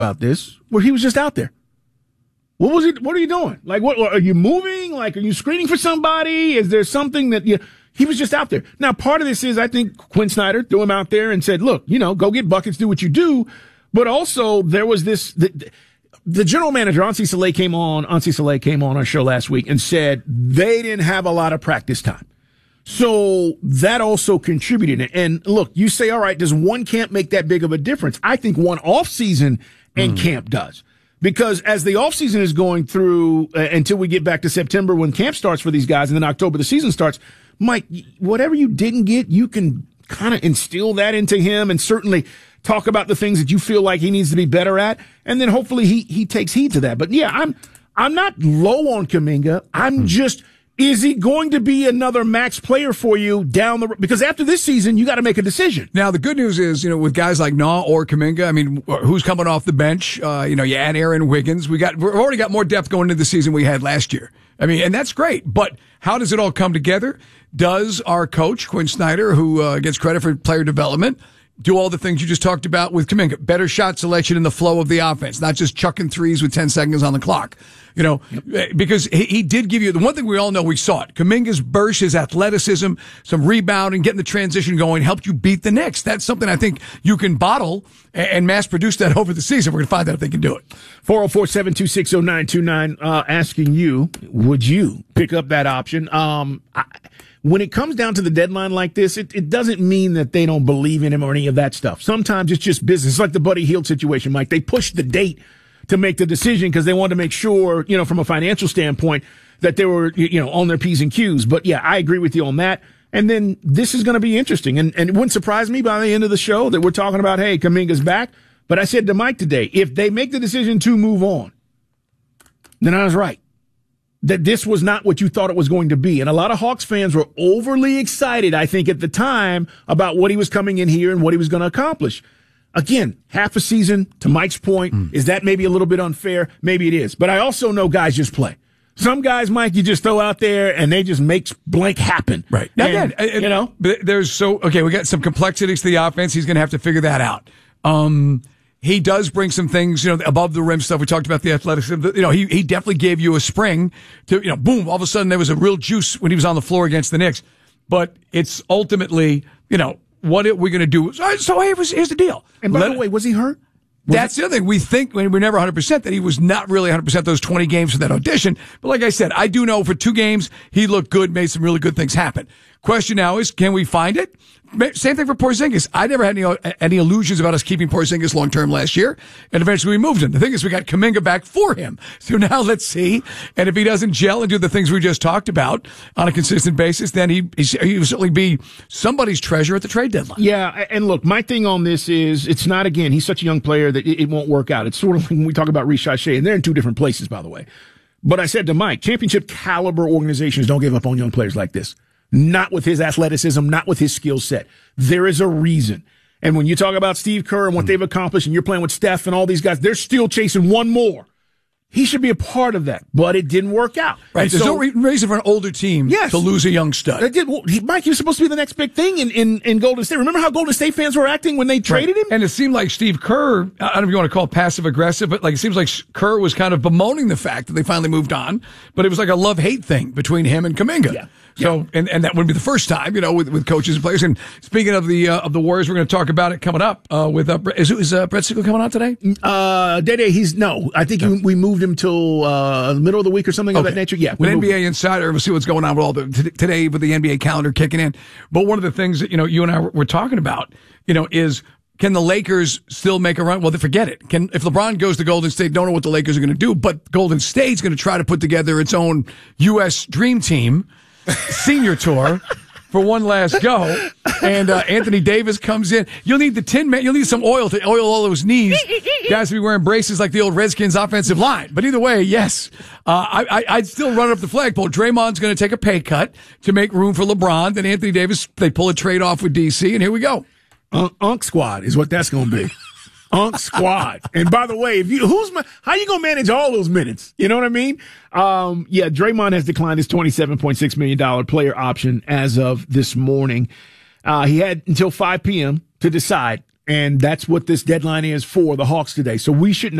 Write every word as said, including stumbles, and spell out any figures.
about this where he was just out there. What was it? What are you doing? Like, what are you moving? Like, are you screening for somebody? Is there something that you? He was just out there. Now, part of this is I think Quinn Snyder threw him out there and said, "Look, you know, go get buckets, do what you do." But also there was this. The, the general manager, Ansi Saleh, came on. Ansi Saleh came on our show last week and said they didn't have a lot of practice time. So that also contributed. And look, you say, all right, does one camp make that big of a difference? I think one off season and mm. camp does. Because as the offseason is going through uh, until we get back to September when camp starts for these guys and then October the season starts, Mike, whatever you didn't get, you can kind of instill that into him and certainly talk about the things that you feel like he needs to be better at. And then hopefully he, he takes heed to that. But yeah, I'm, I'm not low on Kuminga. I'm hmm. just, is he going to be another max player for you down the road? Because after this season, you got to make a decision. Now, the good news is, you know, with guys like Nah or Kuminga, I mean, who's coming off the bench? Uh, you know, you add Aaron Wiggins. We got, we've already got more depth going into the season we had last year. I mean, and that's great. But how does it all come together? Does our coach, Quinn Snyder, who uh, gets credit for player development, do all the things you just talked about with Kuminga? Better shot selection in the flow of the offense, not just chucking threes with ten seconds on the clock. You know, yep. because he, he did give you the one thing we all know, we saw it. Kuminga's burst, his athleticism, some rebounding, getting the transition going, helped you beat the Knicks. That's something I think you can bottle and, and mass produce that over the season. We're going to find out if they can do it. four oh four, seven two six, oh nine two nine, uh, asking you, would you pick up that option? Um, I, When it comes down to the deadline like this, it, it doesn't mean that they don't believe in him or any of that stuff. Sometimes it's just business. It's like the Buddy Hield situation, Mike. They pushed the date to make the decision because they wanted to make sure, you know, from a financial standpoint, that they were, you know, on their P's and Q's. But yeah, I agree with you on that. And then this is going to be interesting. And, and it wouldn't surprise me by the end of the show that we're talking about, hey, Kuminga's back. But I said to Mike today, if they make the decision to move on, then I was right. That this was not what you thought it was going to be. And a lot of Hawks fans were overly excited, I think, at the time about what he was coming in here and what he was going to accomplish. Again, half a season, to Mike's point, mm. is that maybe a little bit unfair? Maybe it is. But I also know guys just play. Some guys, Mike, you just throw out there and they just make blank happen. Right. Now, and, again, you know, there's so, okay, we got some complexities to the offense. He's going to have to figure that out. Um, He does bring some things, you know, above the rim stuff. We talked about the athleticism. You know, he, he definitely gave you a spring to, you know, boom, all of a sudden there was a real juice when he was on the floor against the Knicks. But it's ultimately, you know, what are we going to do? So, so hey, here's the deal. And by Let, the way, was he hurt? Was that's it? the other thing. We think, we're never one hundred percent, that he was not really one hundred percent those twenty games for that audition. But like I said, I do know for two games, he looked good, made some really good things happen. Question now is, can we find it? Same thing for Porzingis. I never had any any illusions about us keeping Porzingis long term last year, and eventually we moved him. The thing is, we got Kuminga back for him. So now let's see. And if he doesn't gel and do the things we just talked about on a consistent basis, then he he will certainly be somebody's treasure at the trade deadline. Yeah, and look, my thing on this is, it's not, again, he's such a young player that it, it won't work out. It's sort of like when we talk about Reece Shea, and they're in two different places, by the way. But I said to Mike, championship caliber organizations don't give up on young players like this. Not with his athleticism, not with his skill set. There is a reason. And when you talk about Steve Kerr and what mm. they've accomplished, and you're playing with Steph and all these guys, they're still chasing one more. He should be a part of that, but it didn't work out. Right. And There's so, no re- reason for an older team yes, to lose a young stud. It did. Well, he, Mike, he was supposed to be the next big thing in, in, in Golden State. Remember how Golden State fans were acting when they traded right. him? And it seemed like Steve Kerr, I don't know if you want to call it passive aggressive, but like it seems like Kerr was kind of bemoaning the fact that they finally moved on, but it was like a love-hate thing between him and Kuminga. Yeah. So, yeah. and, and that wouldn't be the first time, you know, with, with coaches and players. And speaking of the, uh, of the Warriors, we're going to talk about it coming up, uh, with, uh, is, is, uh, Brett Siegel coming on today? Uh, Day-Day, he's, no, I think no. He, we moved him till, uh, the middle of the week or something okay. of that nature. Yeah. An N B A him. Insider, we'll see what's going on with all the, t- today with the N B A calendar kicking in. But one of the things that, you know, you and I were talking about, you know, is, can the Lakers still make a run? Well, forget it. Can, if LeBron goes to Golden State, don't know what the Lakers are going to do, but Golden State's going to try to put together its own U S dream team senior tour for one last go. And uh, Anthony Davis comes in. You'll need the tin man. You'll need some oil to oil all those knees. Guys will be wearing braces like the old Redskins offensive line. But either way, yes, uh, I, I, I'd still run up the flagpole. Draymond's going to take a pay cut to make room for LeBron. Then Anthony Davis, they pull a trade off with D C, and here we go. Un- Unk squad is what that's going to be. Unk squad. And by the way, if you who's how you gonna manage all those minutes? You know what I mean? Um, yeah, Draymond has declined his twenty-seven point six million dollars player option as of this morning. Uh, he had until five p.m. to decide And that's what this deadline is for the Hawks today. So we should know.